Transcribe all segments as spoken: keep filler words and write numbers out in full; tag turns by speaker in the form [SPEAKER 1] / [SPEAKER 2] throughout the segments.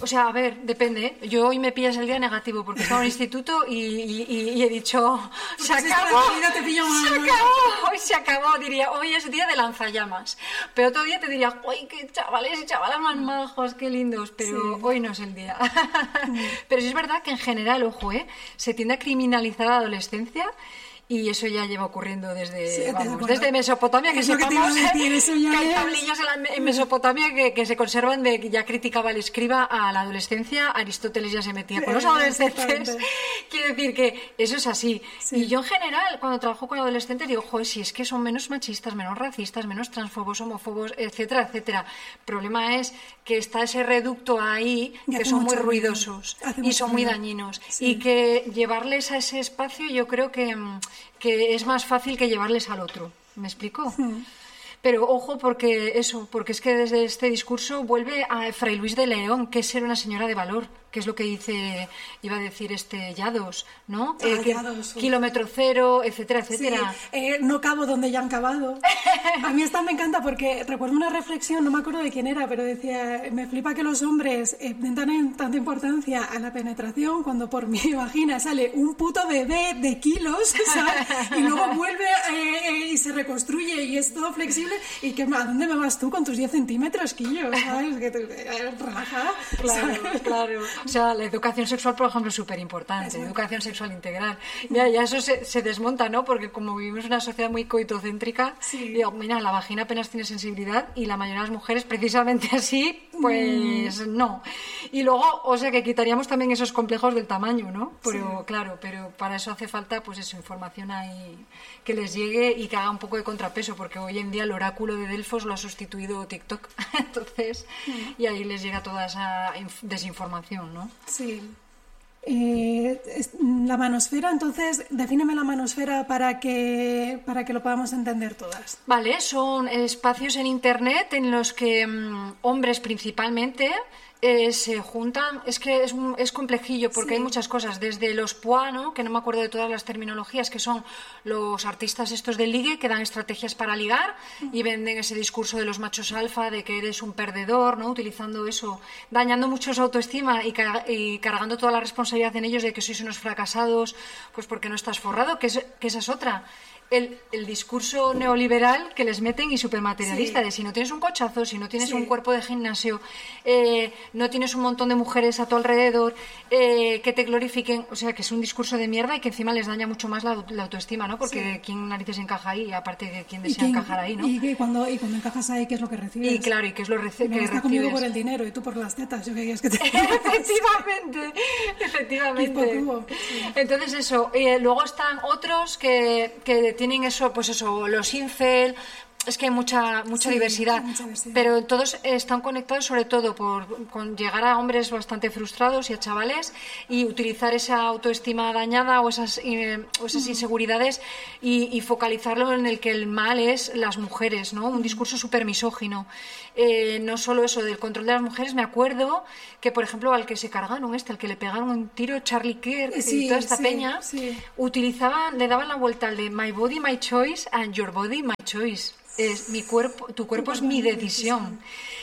[SPEAKER 1] O sea, a ver, depende, ¿eh? Yo hoy me pillas el día negativo porque estaba en el instituto y, y, y he dicho, se acabó,
[SPEAKER 2] te pillo mal,
[SPEAKER 1] se
[SPEAKER 2] ¿no?
[SPEAKER 1] acabó, hoy se acabó, diría, hoy es día de lanzallamas. Pero otro día te diría, uy, qué chavales y chavalas más majos, qué lindos, pero
[SPEAKER 2] Sí.
[SPEAKER 1] hoy no es el día. Pero sí es verdad que en general, ojo, ¿eh? Se tiende a criminalizar a la adolescencia. Y eso ya lleva ocurriendo desde,
[SPEAKER 2] Sí,
[SPEAKER 1] vamos,
[SPEAKER 2] bueno,
[SPEAKER 1] desde Mesopotamia, que
[SPEAKER 2] es lo que te iba a
[SPEAKER 1] sepamos
[SPEAKER 2] decir, eso ya
[SPEAKER 1] que hay
[SPEAKER 2] es-
[SPEAKER 1] tablillos en, la- en Mesopotamia que, que se conservan de que ya criticaba el escriba a la adolescencia, Aristóteles ya se metía con los
[SPEAKER 2] Sí,
[SPEAKER 1] adolescentes.
[SPEAKER 2] exactamente.
[SPEAKER 1] Quiero decir que eso es así.
[SPEAKER 2] Sí.
[SPEAKER 1] Y yo en general, cuando trabajo con adolescentes, digo, joder, si es que son menos machistas, menos racistas, menos transfobos, homófobos, etcétera, etcétera. El problema es que está ese reducto ahí,
[SPEAKER 2] Y
[SPEAKER 1] que
[SPEAKER 2] hace
[SPEAKER 1] son muy
[SPEAKER 2] mucho ruido.
[SPEAKER 1] ruidosos
[SPEAKER 2] Hace
[SPEAKER 1] y
[SPEAKER 2] mucho
[SPEAKER 1] son muy
[SPEAKER 2] ruido.
[SPEAKER 1] dañinos.
[SPEAKER 2] Sí.
[SPEAKER 1] Y que llevarles a ese espacio yo creo que, mm, que es más fácil que llevarles al otro. ¿Me explico? Pero ojo, porque eso, porque es que desde este discurso vuelve a Fray Luis de León, que es ser una señora de valor, que es lo que dice, iba a decir este Llados, ¿no?
[SPEAKER 2] Ah,
[SPEAKER 1] Eh, que-
[SPEAKER 2] Llados, uf.
[SPEAKER 1] kilómetro cero, etcétera,
[SPEAKER 2] Sí,
[SPEAKER 1] etcétera.
[SPEAKER 2] eh, no cabo donde ya han cavado. A mí esta me encanta porque recuerdo una reflexión, no me acuerdo de quién era, pero decía, me flipa que los hombres eh, den tan- tanta importancia a la penetración cuando por mi vagina sale un puto bebé de kilos, ¿sabes? Y luego vuelve eh, eh, y se reconstruye y es todo flexible. ¿Y que, a dónde me vas tú con tus diez centímetros, quillos? ¿Sabes? Que te, eh, relaja.
[SPEAKER 1] Claro,
[SPEAKER 2] ¿sabes?
[SPEAKER 1] claro. O sea, la educación sexual, por ejemplo, es súper importante. Educación sexual integral. Ya, ya eso se, se desmonta, ¿no? Porque como vivimos en una sociedad muy coitocéntrica,
[SPEAKER 2] Sí.
[SPEAKER 1] digo, mira, la vagina apenas tiene sensibilidad y la mayoría de las mujeres, precisamente así, pues no. Y luego, o sea, que quitaríamos también esos complejos del tamaño, ¿no? Pero
[SPEAKER 2] Sí.
[SPEAKER 1] claro, pero para eso hace falta, pues eso, información ahí que les llegue y que haga un poco de contrapeso, porque hoy en día el oráculo de Delfos lo ha sustituido TikTok. Entonces, y ahí les llega toda esa inf- desinformación, ¿no?
[SPEAKER 2] Sí. Eh, es- la manosfera, entonces, defíneme la manosfera para que, para que lo podamos entender todas.
[SPEAKER 1] Vale, son espacios en Internet en los que mm, hombres principalmente eh, se juntan. Es que es, un- es complejillo porque
[SPEAKER 2] Sí.
[SPEAKER 1] hay muchas cosas, desde los P U A, ¿no? Que no me acuerdo de todas las terminologías, que son los artistas estos del ligue que dan estrategias para ligar y venden ese discurso de los machos alfa, de que eres un perdedor, ¿no? Utilizando eso, dañando mucho su autoestima y, car- y cargando toda la responsabilidad en ellos de que sois unos fracasados, pues porque no estás forrado, que, es, que esa es otra. El, el discurso neoliberal que les meten y supermaterialista,
[SPEAKER 2] Sí.
[SPEAKER 1] de si no tienes un cochazo, si no tienes
[SPEAKER 2] Sí.
[SPEAKER 1] un cuerpo de gimnasio, eh, no tienes un montón de mujeres a tu alrededor eh, que te glorifiquen, o sea, que es un discurso de mierda y que encima les daña mucho más la, la autoestima, ¿no? Porque
[SPEAKER 2] Sí.
[SPEAKER 1] quién narices encaja ahí, aparte de quién
[SPEAKER 2] ¿Y,
[SPEAKER 1] desea
[SPEAKER 2] quién-
[SPEAKER 1] encajar ahí, ¿no?
[SPEAKER 2] y, que cuando, y cuando encajas ahí, ¿qué es lo que recibes?
[SPEAKER 1] Y claro, y qué es lo rece-
[SPEAKER 2] Me
[SPEAKER 1] que
[SPEAKER 2] está conmigo
[SPEAKER 1] recibes.
[SPEAKER 2] por el dinero y tú por las tetas. ¿Yo qué quieres que te
[SPEAKER 1] Efectivamente, efectivamente.
[SPEAKER 2] Quid pro quo, sí.
[SPEAKER 1] Entonces eso, eh, luego están otros que, que tienen eso, pues eso, los incel, es que hay mucha mucha
[SPEAKER 2] Sí,
[SPEAKER 1] diversidad,
[SPEAKER 2] hay mucha diversidad.
[SPEAKER 1] pero todos están conectados sobre todo por con llegar a hombres bastante frustrados y a chavales y utilizar esa autoestima dañada o esas, eh, o esas inseguridades y, y focalizarlo en el que el mal es las mujeres, ¿no? Un discurso súper misógino. Eh, no solo eso del control de las mujeres, me acuerdo que, por ejemplo, al que se cargaron este, al que le pegaron un tiro, Charlie Kirk
[SPEAKER 2] Sí,
[SPEAKER 1] y toda esta
[SPEAKER 2] sí,
[SPEAKER 1] peña,
[SPEAKER 2] sí.
[SPEAKER 1] utilizaban, le daban la vuelta al de my body, my choice and your body, my choice. Es mi cuerpo, tu cuerpo es mi decisión.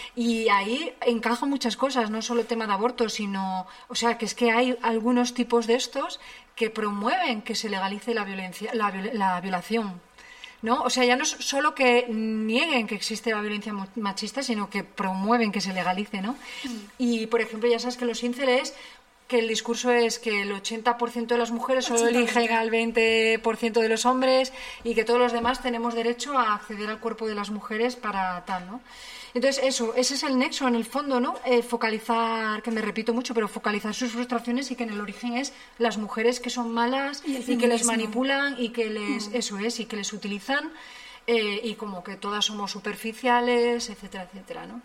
[SPEAKER 1] Y ahí encaja muchas cosas, no solo el tema de aborto, sino, o sea, que es que hay algunos tipos de estos que promueven que se legalice la violencia, la, viol- la violación. ¿No? O sea, ya no es solo que nieguen que existe la violencia mo- machista, sino que promueven que se legalice, ¿no? Y, por ejemplo, ya sabes que los ínceles, que el discurso es que el ochenta por ciento de las mujeres solo
[SPEAKER 2] ochenta por ciento.
[SPEAKER 1] eligen al veinte por ciento de los hombres y que todos los demás tenemos derecho a acceder al cuerpo de las mujeres para tal, ¿no? Entonces, eso, ese es el nexo en el fondo, ¿no? Eh, focalizar, que me repito mucho, pero focalizar sus frustraciones y que en el origen es las mujeres que son malas
[SPEAKER 2] Y el
[SPEAKER 1] y, que les
[SPEAKER 2] feminismo.
[SPEAKER 1] manipulan y que les, eso es, y que les utilizan eh, y como que todas somos superficiales, etcétera, etcétera, ¿no?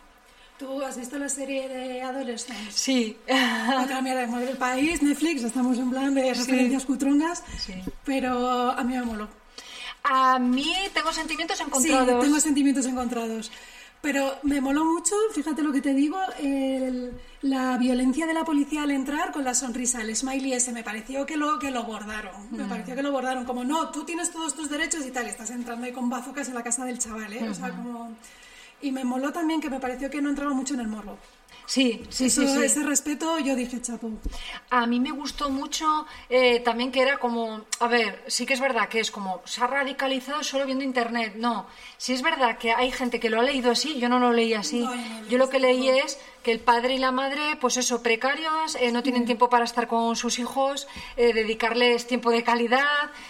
[SPEAKER 2] ¿Tú has visto la serie de Adolescents?
[SPEAKER 1] Sí.
[SPEAKER 2] Otra mierda de mover el país, Netflix, estamos en plan de referencias cutrongas,
[SPEAKER 1] Sí.
[SPEAKER 2] pero a mí me moló.
[SPEAKER 1] A mí tengo sentimientos
[SPEAKER 2] Sí,
[SPEAKER 1] encontrados.
[SPEAKER 2] tengo sentimientos encontrados. Pero me moló mucho, fíjate lo que te digo, el- la violencia de la policía al entrar con la sonrisa, el smiley ese, me pareció que lo, que lo bordaron. Me pareció que lo bordaron, como no, tú tienes todos tus derechos y tal, y estás entrando ahí con bazucas en la casa del chaval, ¿eh? O sea, como... Y me moló también que me pareció que no entraba mucho en el morbo.
[SPEAKER 1] Sí, sí,
[SPEAKER 2] Eso,
[SPEAKER 1] sí, sí.
[SPEAKER 2] Ese respeto yo dije, chapo.
[SPEAKER 1] A mí me gustó mucho eh, también que era como, a ver, sí que es verdad que es como, se ha radicalizado solo viendo internet. No, sí es verdad que hay gente que lo ha leído así, yo no lo leí así.
[SPEAKER 2] No, yo no
[SPEAKER 1] yo lo que leí es que el padre y la madre, pues eso, precarios, eh, no tienen tiempo para estar con sus hijos, eh, dedicarles tiempo de calidad,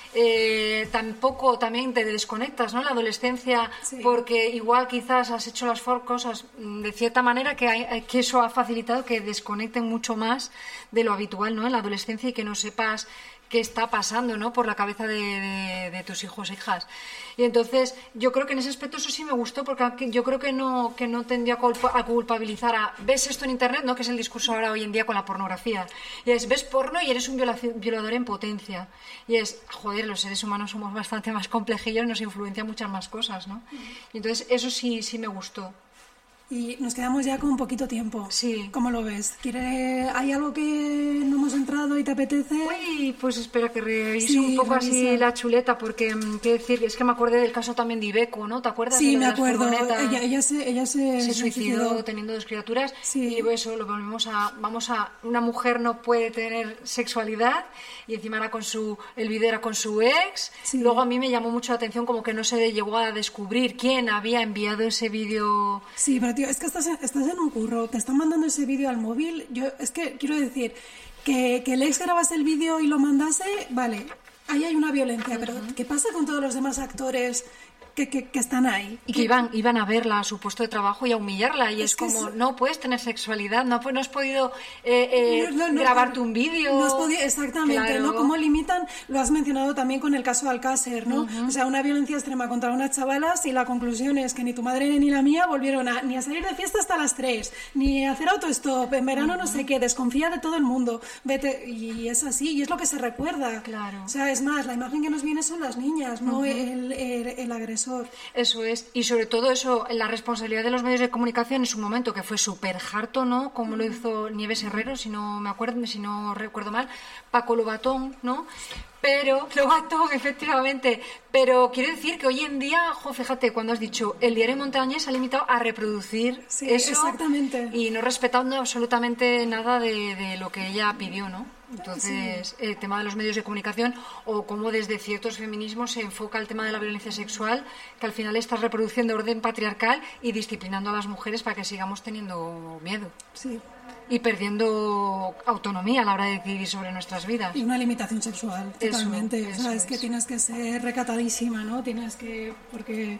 [SPEAKER 1] eh, tampoco también te desconectas, ¿no? La adolescencia,
[SPEAKER 2] Sí.
[SPEAKER 1] porque igual quizás has hecho las for- cosas mm, de cierta manera que, hay, que eso ha facilitado que desconecten mucho más de lo habitual, ¿no? En la adolescencia y que no sepas qué está pasando, ¿no? Por la cabeza de, de, de tus hijos e hijas. Y entonces yo creo que en ese aspecto eso sí me gustó, porque yo creo que no, que no tendría culpa, a culpabilizar a ves esto en internet, ¿no? Que es el discurso ahora hoy en día con la pornografía. Y es ves porno y eres un violaci- violador en potencia. Y es, joder, los seres humanos somos bastante más complejillos, nos influencian muchas más cosas, ¿no? Y entonces eso sí, sí me gustó.
[SPEAKER 2] Y nos quedamos ya con un poquito tiempo.
[SPEAKER 1] Sí.
[SPEAKER 2] ¿Cómo lo ves? ¿Quiere... ¿Hay algo que no hemos entrado y te apetece?
[SPEAKER 1] Uy, pues espera que revise
[SPEAKER 2] Sí,
[SPEAKER 1] un poco así
[SPEAKER 2] revisa.
[SPEAKER 1] la chuleta, porque, mm, quiero decir, es que me acordé del caso también de Ibeco, ¿no? ¿Te acuerdas?
[SPEAKER 2] Sí,
[SPEAKER 1] de lo
[SPEAKER 2] me
[SPEAKER 1] de las
[SPEAKER 2] acuerdo.
[SPEAKER 1] furgonetas?
[SPEAKER 2] Ella, ella se, ella se,
[SPEAKER 1] Se suicidó teniendo dos criaturas.
[SPEAKER 2] Sí.
[SPEAKER 1] Y eso lo volvemos a, vamos a, una mujer no puede tener sexualidad y encima era con su, el vídeo era con su ex.
[SPEAKER 2] Sí.
[SPEAKER 1] Luego a mí me llamó mucho la atención como que no se llegó a descubrir quién había enviado ese vídeo.
[SPEAKER 2] Sí, pero tío, es que estás en, estás en un curro, te están mandando ese vídeo al móvil. Yo, es que quiero decir que, que el ex grabase el vídeo y lo mandase, vale, ahí hay una violencia, pero ¿qué pasa con todos los demás actores que, que, que están ahí?
[SPEAKER 1] Y que iban, iban a verla a su puesto de trabajo y a humillarla. Y es,
[SPEAKER 2] Es que
[SPEAKER 1] como,
[SPEAKER 2] es-
[SPEAKER 1] no puedes tener sexualidad, no, pu- no has podido eh, eh,
[SPEAKER 2] No, no, no,
[SPEAKER 1] grabarte
[SPEAKER 2] claro.
[SPEAKER 1] un vídeo.
[SPEAKER 2] No has podido- exactamente,
[SPEAKER 1] Claro.
[SPEAKER 2] ¿no? Cómo limitan, lo has mencionado también con el caso de Alcácer, ¿no? O sea, una violencia extrema contra unas chavalas y la conclusión es que ni tu madre ni la mía volvieron a, ni a salir de fiesta hasta las tres, ni a hacer autostop, en verano no sé qué, desconfía de todo el mundo, vete, y es así, y es lo que se recuerda.
[SPEAKER 1] Claro.
[SPEAKER 2] O sea, es más, la imagen que nos viene son las niñas, no el, el, el agresor.
[SPEAKER 1] Eso es, y sobre todo eso, la responsabilidad de los medios de comunicación en su momento, que fue súper harto, ¿no? Como lo hizo Nieves Herrero, si no me acuerdo, si no recuerdo mal, Paco Lobatón, ¿no? Pero, Lobatón, efectivamente, pero quiero decir que hoy en día, jo, fíjate, cuando has dicho, el diario Montañés se ha limitado a reproducir
[SPEAKER 2] Sí,
[SPEAKER 1] eso
[SPEAKER 2] exactamente.
[SPEAKER 1] y no respetando absolutamente nada de, de lo que ella pidió, ¿no? Entonces, el tema de los medios de comunicación o cómo desde ciertos feminismos se enfoca el tema de la violencia sexual, que al final estás reproduciendo orden patriarcal y disciplinando a las mujeres para que sigamos teniendo miedo
[SPEAKER 2] Sí.
[SPEAKER 1] y perdiendo autonomía a la hora de decidir sobre nuestras vidas.
[SPEAKER 2] Y una limitación sexual,
[SPEAKER 1] Eso,
[SPEAKER 2] totalmente. o sea,
[SPEAKER 1] eso
[SPEAKER 2] es que
[SPEAKER 1] es.
[SPEAKER 2] tienes que ser recatadísima, ¿no? Tienes que... porque...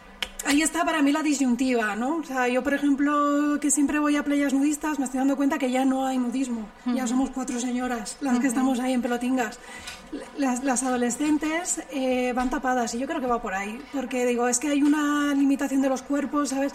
[SPEAKER 2] Ahí está para mí la disyuntiva, ¿no? O sea, yo, por ejemplo, que siempre voy a playas nudistas, me estoy dando cuenta que ya no hay nudismo. Ya somos cuatro señoras las que estamos ahí en pelotingas. Las, las adolescentes eh, van tapadas y yo creo que va por ahí. Porque, digo, es que hay una limitación de los cuerpos, ¿sabes?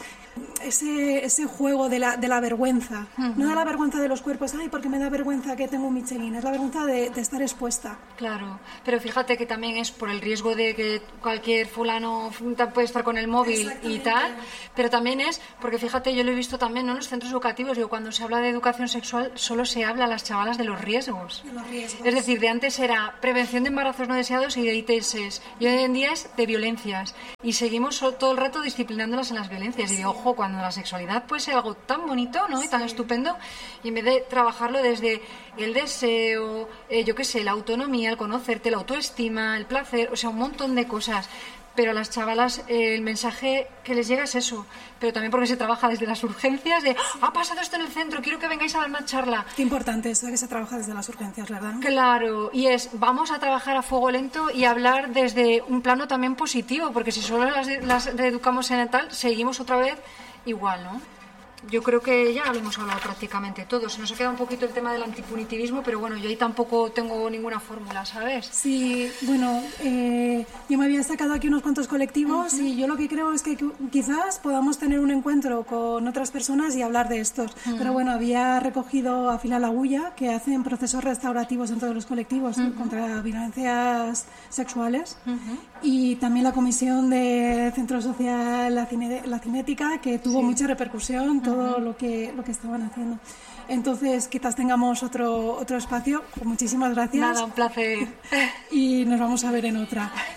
[SPEAKER 2] Ese, ese juego de la, de la vergüenza. No de la vergüenza de los cuerpos, ay, porque me da vergüenza que tengo un Michelin. Es la vergüenza de, de estar expuesta.
[SPEAKER 1] Claro, pero fíjate que también es por el riesgo de que cualquier fulano puede estar con el móvil y
[SPEAKER 2] Exactamente.
[SPEAKER 1] tal, pero también es porque fíjate, yo lo he visto también, ¿no? En los centros educativos, digo, cuando se habla de educación sexual solo se habla a las chavalas de los riesgos.
[SPEAKER 2] De los riesgos.
[SPEAKER 1] Es decir, de antes era prevención de embarazos no deseados y de I T S y hoy en día es de violencias y seguimos so- todo el rato disciplinándolas en las violencias y digo, ojo, cuando la sexualidad puede ser algo tan bonito, ¿no? Y tan estupendo y en vez de trabajarlo desde el deseo, eh, yo qué sé, la autonomía, el conocerte, la autoestima, el placer, o sea, un montón de cosas. Pero a las chavalas eh, el mensaje que les llega es eso, pero también porque se trabaja desde las urgencias de ha pasado esto en el centro, quiero que vengáis a dar una charla.
[SPEAKER 2] Qué importante eso de que se trabaja desde las urgencias, ¿verdad?
[SPEAKER 1] Claro, y es, vamos a trabajar a fuego lento y hablar desde un plano también positivo, porque si solo las, las reeducamos en el tal, seguimos otra vez igual, ¿no? Yo creo que ya lo hemos hablado prácticamente todo. Se nos ha quedado un poquito el tema del antipunitivismo, pero bueno, yo ahí tampoco tengo ninguna fórmula, ¿sabes?
[SPEAKER 2] Sí, bueno, eh, yo me había sacado aquí unos cuantos colectivos y yo lo que creo es que qu- quizás podamos tener un encuentro con otras personas y hablar de estos. Pero bueno, había recogido a Fila la Agulla, que hacen procesos restaurativos en todos los colectivos contra violencias sexuales, y también la Comisión de Centro Social La, Cine- La Cinética, que tuvo mucha repercusión, todo lo que, lo que estaban haciendo. Entonces, quizás tengamos otro, otro espacio. Muchísimas gracias.
[SPEAKER 1] Nada, un placer.
[SPEAKER 2] Y nos vamos a ver en otra.